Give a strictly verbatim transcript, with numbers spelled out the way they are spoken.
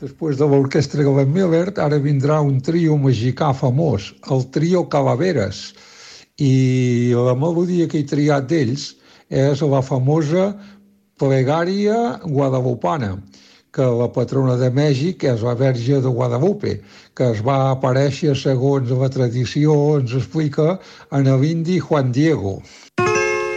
Després de l'orquestra Glenn Miller, ara vindrà un trio mexicà famós, el trio Calaveras, i la melodia que he triat d'ells és la famosa Plegària Guadalupana, que la patrona de Mèxic és la Verge de Guadalupe, que es va aparèixer, segons la tradició ens explica, en l'indi Juan Diego.